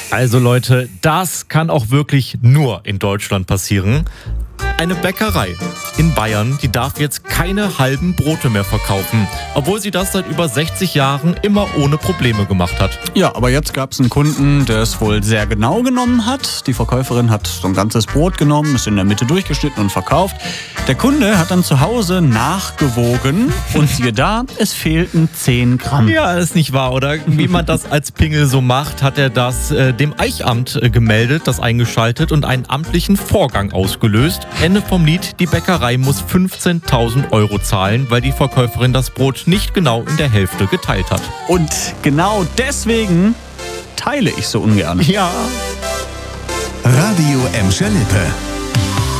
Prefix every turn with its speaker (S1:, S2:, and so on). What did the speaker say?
S1: Also Leute, das kann auch wirklich nur in Deutschland passieren. Eine Bäckerei in Bayern, die darf jetzt keine halben Brote mehr verkaufen, obwohl sie das seit über 60 Jahren immer ohne Probleme gemacht hat.
S2: Ja, aber jetzt gab es einen Kunden, der es wohl sehr genau genommen hat. Die Verkäuferin hat so ein ganzes Brot genommen, ist in der Mitte durchgeschnitten und verkauft. Der Kunde hat dann zu Hause nachgewogen und siehe da, es fehlten 10 Gramm.
S1: Ja, ist nicht wahr, oder? Wie man das als Pingel so macht, hat er das dem Eichamt gemeldet, das eingeschaltet und einen amtlichen Vorgang ausgelöst. Ende vom Lied, die Bäckerei muss 15.000 € zahlen, weil die Verkäuferin das Brot nicht genau in der Hälfte geteilt hat.
S2: Und genau deswegen teile ich so ungern.
S1: Ja.
S3: Radio Emscher Lippe.